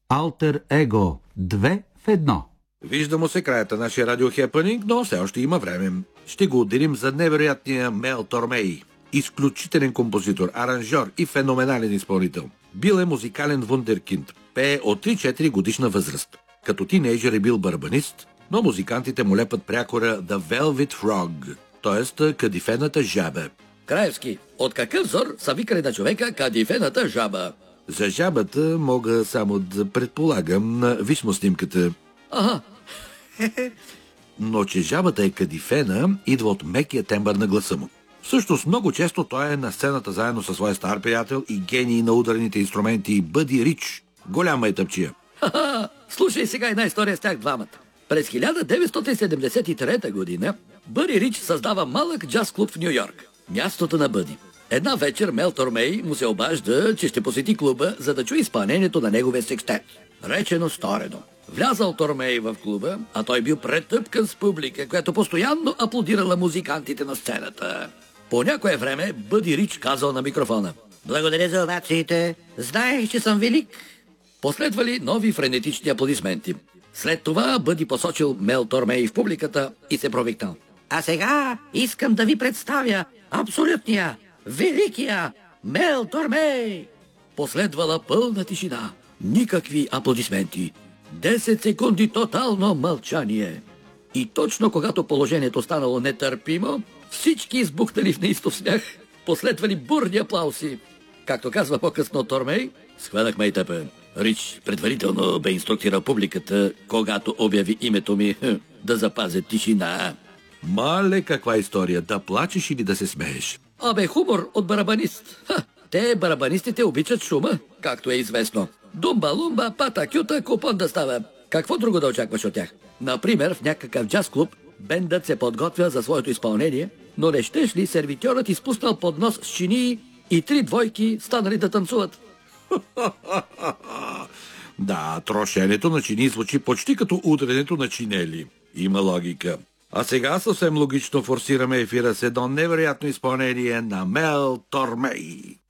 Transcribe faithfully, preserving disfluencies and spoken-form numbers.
Алтер Его. Две в едно. Вижда му се краята на нашия радиохепанинг, но все още има време. Ще го отделим за невероятния Мел Тормей. Изключителен композитор, аранжьор и феноменален изпълнител. Бил е музикален вундеркинд. Пее от три-четири годишна възраст. Като тинейджър е бил барабанист, но музикантите му лепат прякора The Velvet Frog, т.е. кадифената жаба. Краевски, от какъв зор са викали на човека кадифената жаба? За жабата мога само да предполагам, виж му снимката. Ага. Но че жабата е кадифена, идва от мекия тембър на гласа му. Всъщност много често той е на сцената заедно със своя стар приятел и гений на ударните инструменти Бъди Рич. Голяма е тъпчия. Ха-ха! Слушай сега една история с тях двамата. През хиляда деветстотин седемдесет и трета година Бъди Рич създава малък джаз клуб в Ню Йорк. Мястото на Бъди. Една вечер Мел Тормей му се обажда, че ще посети клуба, за да чуе изпълнението на неговия секстет. Речено сторено. Влязал Тормей в клуба, а той бил претъпкан с публика, която постоянно аплодирала музикантите на сцената. По някое време Бъди Рич казал на микрофона: "Благодаря за овациите. Знаех, че съм велик." Последвали нови френетични аплодисменти. След това Бъди посочил Мел Тормей в публиката и се провикнал: "А сега искам да ви представя абсолютния, великия Мел Тормей." Последвала пълна тишина. Никакви аплодисменти. Десет секунди тотално мълчание. И точно когато положението станало нетърпимо, всички избухнали в неистов смях, последвали бурни аплауси. Както казва по-късно Тормей: "Схванахме и тъпа. Рич предварително бе инструктирал публиката, когато обяви името ми, да запазят тишина." Мале, каква история, да плачеш или да се смееш? Абе, хумор от барабанист. Ха, те, барабанистите, обичат шума, както е известно. Думба-лумба, пата-кюта, купон да става. Какво друго да очакваш от тях? Например, в някакъв джаз клуб бендът се подготвя за своето изпълнение, но не щеш ли сервитьорът изпуснал поднос с чинии и три двойки станали да танцуват? Да, трошенето на чини звучи почти като удренето на чинели. Има логика. А сега съвсем логично форсираме ефира с едно невероятно изпълнение на Мел Тормей.